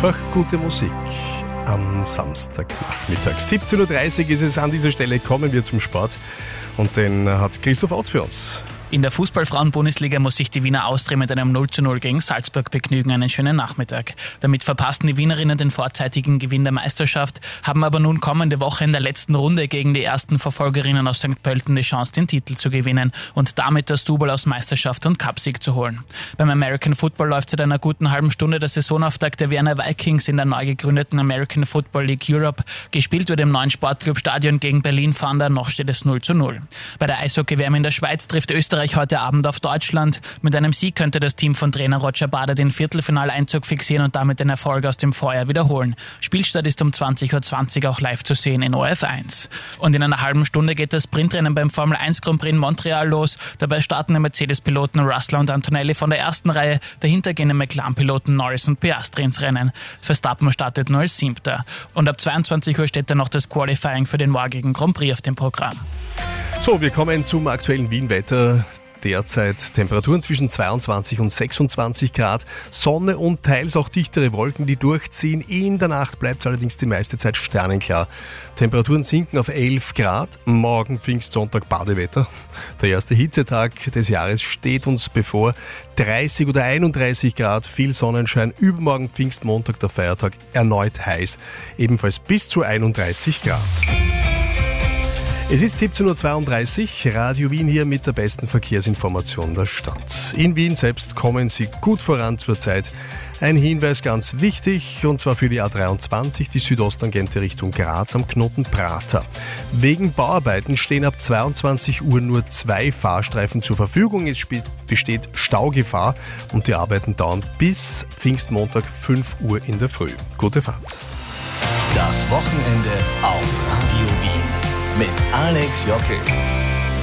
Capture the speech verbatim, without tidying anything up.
Einfach gute Musik am Samstagnachmittag. siebzehn Uhr dreißig ist es an dieser Stelle, kommen wir zum Sport und den hat Christoph Ott für uns. In der Fußball-Frauen-Bundesliga muss sich die Wiener Austria mit einem null zu null gegen Salzburg begnügen. Einen schönen Nachmittag. Damit verpassten die Wienerinnen den vorzeitigen Gewinn der Meisterschaft, haben aber nun kommende Woche in der letzten Runde gegen die ersten Verfolgerinnen aus Sankt Pölten die Chance, den Titel zu gewinnen und damit das Double aus Meisterschaft und Cupsieg zu holen. Beim American Football läuft seit einer guten halben Stunde der Saisonauftakt der Wiener Vikings in der neu gegründeten American Football League Europe. Gespielt wird im neuen Sportclub-Stadion gegen Berlin Thunder, noch steht es null zu null. Bei der Eishockey-W M in der Schweiz trifft Österreich heute Abend auf Deutschland. Mit einem Sieg könnte das Team von Trainer Roger Bader den Viertelfinaleinzug fixieren und damit den Erfolg aus dem Vorjahr wiederholen. Spielstart ist um zwanzig Uhr zwanzig auch live zu sehen in O R F eins. Und in einer halben Stunde geht das Sprintrennen beim Formel eins Grand Prix in Montreal los. Dabei starten die Mercedes-Piloten Russell und Antonelli von der ersten Reihe. Dahinter gehen die McLaren-Piloten Norris und Piastri ins Rennen. Verstappen startet nur als Siebter. Und ab zweiundzwanzig Uhr steht dann noch das Qualifying für den morgigen Grand Prix auf dem Programm. So, wir kommen zum aktuellen Wien-Wetter. Derzeit Temperaturen zwischen zweiundzwanzig und sechsundzwanzig Grad, Sonne und teils auch dichtere Wolken, die durchziehen. In der Nacht bleibt es allerdings die meiste Zeit sternenklar. Temperaturen sinken auf elf Grad, morgen Pfingstsonntag Badewetter. Der erste Hitzetag des Jahres steht uns bevor. dreißig oder einunddreißig Grad, viel Sonnenschein, übermorgen Pfingstmontag, der Feiertag, erneut heiß, ebenfalls bis zu einunddreißig Grad. Es ist siebzehn Uhr zweiunddreißig, Radio Wien hier mit der besten Verkehrsinformation der Stadt. In Wien selbst kommen Sie gut voran zurzeit. Ein Hinweis ganz wichtig, und zwar für die A dreiundzwanzig, die Südosttangente Richtung Graz am Knoten Prater. Wegen Bauarbeiten stehen ab zweiundzwanzig Uhr nur zwei Fahrstreifen zur Verfügung. Es besteht Staugefahr und die Arbeiten dauern bis Pfingstmontag fünf Uhr in der Früh. Gute Fahrt. Das Wochenende auf Radio Wien mit Alex Jockel.